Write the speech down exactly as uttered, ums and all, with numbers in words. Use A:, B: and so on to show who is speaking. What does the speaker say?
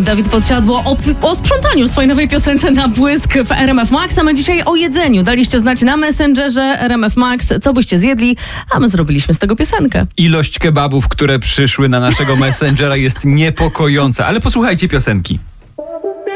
A: Dawid Podsiadło o, o sprzątaniu swojej nowej piosence na błysk w R M F Max, a my dzisiaj o jedzeniu. Daliście znać na Messengerze R M F Max, co byście zjedli, a my zrobiliśmy z tego piosenkę.
B: Ilość kebabów, które przyszły na naszego Messengera jest niepokojąca, ale posłuchajcie piosenki.